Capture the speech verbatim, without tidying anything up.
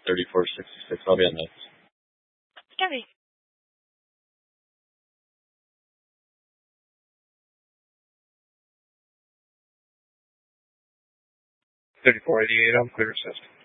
thirty-four sixty-six. I'll be on this. Gabby. thirty-four eighty-eight on clear assist.